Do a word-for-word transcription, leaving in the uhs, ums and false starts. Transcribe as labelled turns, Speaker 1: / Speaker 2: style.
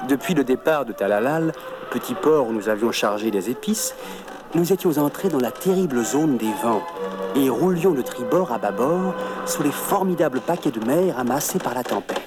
Speaker 1: Depuis le départ de Talalal, petit port où nous avions chargé des épices, nous étions entrés dans la terrible zone des vents et roulions de tribord à bâbord sous les formidables paquets de mer amassés par la tempête.